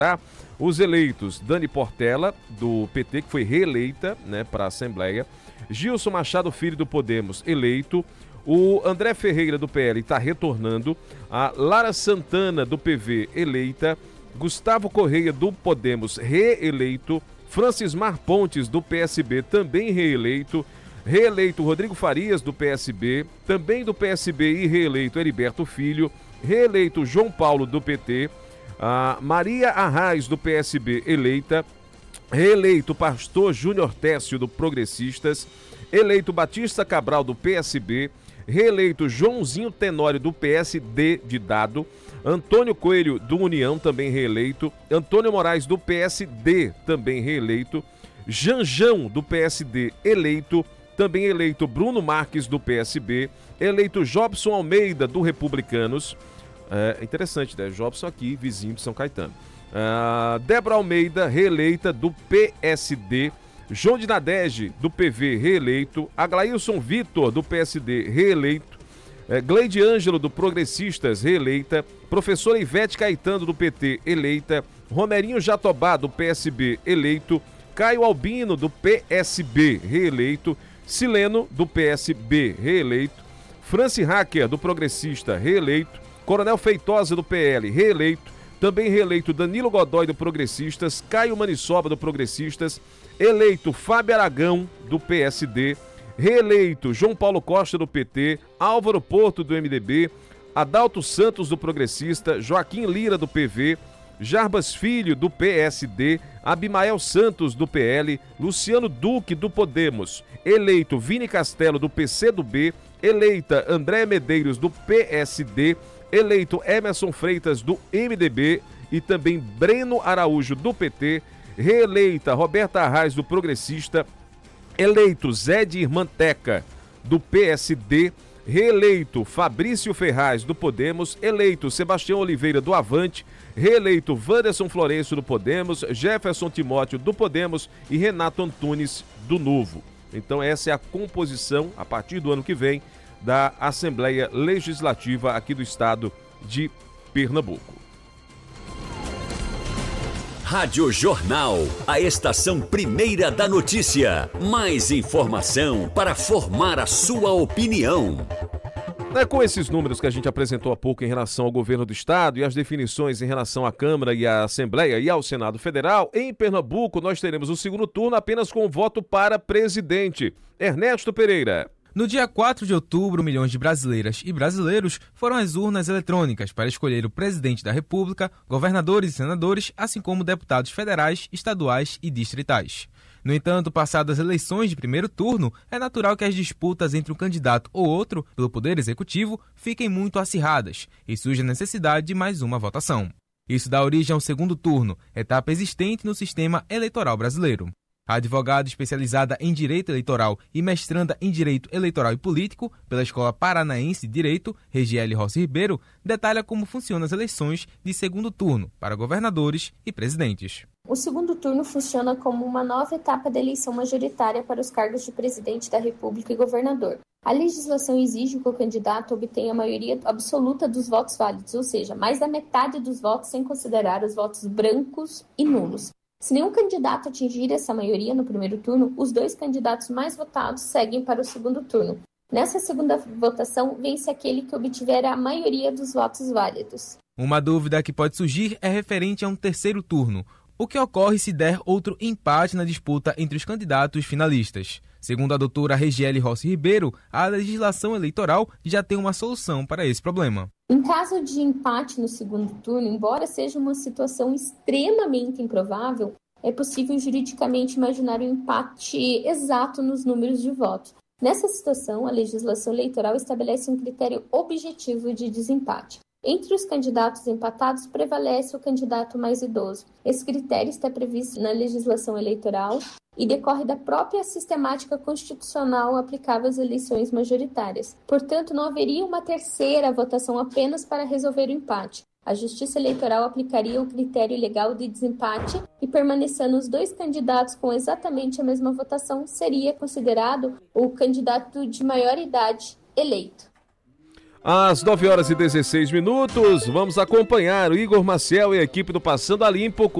Os eleitos: Dani Portela, do PT, que foi reeleita, né, para a Assembleia. Gilson Machado Filho, do Podemos, eleito. O André Ferreira, do PL, está retornando. A Lara Santana, do PV, eleita. Gustavo Correia, do Podemos, reeleito. Francismar Pontes, do PSB, também reeleito. Reeleito Rodrigo Farias, do PSB, também do PSB e reeleito Heriberto Filho. Reeleito João Paulo, do PT. Maria Arraes, do PSB, eleita. Reeleito Pastor Júnior Técio, do Progressistas. Eleito Batista Cabral, do PSB. Reeleito Joãozinho Tenório, do PSD de Dado. Antônio Coelho, do União, também reeleito. Antônio Moraes, do PSD, também reeleito. Janjão, do PSD, eleito. Também eleito Bruno Marques, do PSB. Eleito Jobson Almeida, do Republicanos. Interessante, né? Jobson aqui, vizinho de São Caetano. Débora Almeida, reeleita, do PSD. João de Nadege, do PV, reeleito. Aglailson Vitor, do PSD, reeleito. Gleide Ângelo, do Progressistas, reeleita. Professora Ivete Caetano, do PT, eleita. Romerinho Jatobá, do PSB, eleito. Caio Albino, do PSB, reeleito. Sileno, do PSB, reeleito. Franci Hacker, do Progressista, reeleito. Coronel Feitosa, do PL, reeleito. Também reeleito Danilo Godoy, do Progressistas. Caio Maniçoba, do Progressistas. Eleito Fábio Aragão, do PSD. Reeleito João Paulo Costa, do PT. Álvaro Porto, do MDB. Adalto Santos, do Progressista. Joaquim Lira, do PV. Jarbas Filho, do PSD. Abimael Santos, do PL. Luciano Duque, do Podemos. Eleito Vini Castelo, do PCdoB. Eleita André Medeiros, do PSD. Eleito Emerson Freitas, do MDB. E também Breno Araújo, do PT. Reeleita Roberta Arraes, do Progressista. Eleito Zé de Irmanteca, do PSD. Reeleito Fabrício Ferraz, do Podemos. Eleito Sebastião Oliveira, do Avante. Reeleito Wanderson Florencio, do Podemos. Jefferson Timóteo, do Podemos. E Renato Antunes, do Novo. Então essa é a composição, a partir do ano que vem, da Assembleia Legislativa aqui do estado de Pernambuco. Rádio Jornal, a estação primeira da notícia. Mais informação para formar a sua opinião. Com esses números que a gente apresentou há pouco em relação ao governo do estado e as definições em relação à Câmara e à Assembleia e ao Senado Federal, em Pernambuco nós teremos o segundo turno apenas com voto para presidente. Ernesto Pereira. No dia 4 de outubro, milhões de brasileiras e brasileiros foram às urnas eletrônicas para escolher o presidente da República, governadores e senadores, assim como deputados federais, estaduais e distritais. No entanto, passadas as eleições de primeiro turno, é natural que as disputas entre um candidato ou outro pelo Poder Executivo fiquem muito acirradas e surge a necessidade de mais uma votação. Isso dá origem ao segundo turno, etapa existente no sistema eleitoral brasileiro. A advogada especializada em Direito Eleitoral e mestranda em Direito Eleitoral e Político pela Escola Paranaense de Direito, Regiele Rossi Ribeiro, detalha como funcionam as eleições de segundo turno para governadores e presidentes. O segundo turno funciona como uma nova etapa da eleição majoritária para os cargos de presidente da República e governador. A legislação exige que o candidato obtenha a maioria absoluta dos votos válidos, ou seja, mais da metade dos votos sem considerar os votos brancos e nulos. Se nenhum candidato atingir essa maioria no primeiro turno, os dois candidatos mais votados seguem para o segundo turno. Nessa segunda votação, vence aquele que obtiver a maioria dos votos válidos. Uma dúvida que pode surgir é referente a um terceiro turno. O que ocorre se der outro empate na disputa entre os candidatos finalistas? Segundo a doutora Regiele Rossi Ribeiro, a legislação eleitoral já tem uma solução para esse problema. Em caso de empate no segundo turno, embora seja uma situação extremamente improvável, é possível juridicamente imaginar um empate exato nos números de votos. Nessa situação, a legislação eleitoral estabelece um critério objetivo de desempate. Entre os candidatos empatados, prevalece o candidato mais idoso. Esse critério está previsto na legislação eleitoral e decorre da própria sistemática constitucional aplicável às eleições majoritárias. Portanto, não haveria uma terceira votação apenas para resolver o empate. A Justiça Eleitoral aplicaria o critério legal de desempate e, permanecendo os dois candidatos com exatamente a mesma votação, seria considerado o candidato de maior idade eleito. Às 9 horas e 16 minutos, vamos acompanhar o Igor Maciel e a equipe do Passando a Limpo